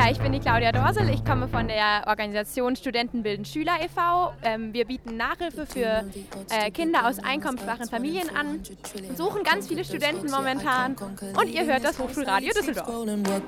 Ich bin die Claudia Dorsel, ich komme von der Organisation Studenten bilden Schüler e.V. Wir bieten Nachhilfe für Kinder aus einkommensschwachen Familien an und suchen ganz viele Studenten momentan. Und ihr hört das Hochschulradio Düsseldorf.